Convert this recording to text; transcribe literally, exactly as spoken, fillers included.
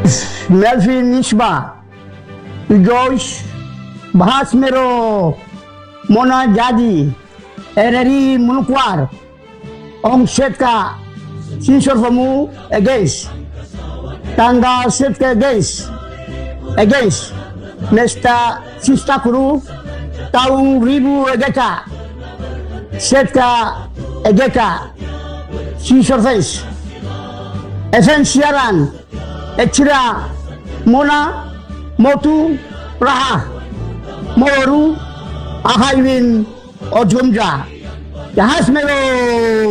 Melvin Nisba, Joyce Bahasmero, Mona Jadi, Ereri Munukwar, Om Setka, Sisor Famu, against, Tanda Setka against, against, Nesta Sista Kuru, Taung Ribu Egeka, Setka Egeka, Sisor Face, Efen Siaran, Echira, Mona, Motu, Praha, Moru, Ahaiwin, Ojumja. Yahas Melo.